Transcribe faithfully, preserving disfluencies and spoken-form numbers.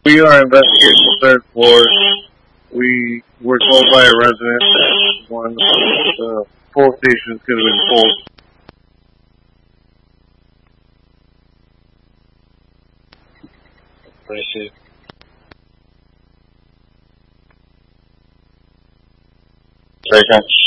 We are investigating the third floor. We were told by a resident that one of the pull stations could have been pulled. Appreciate it. Very much.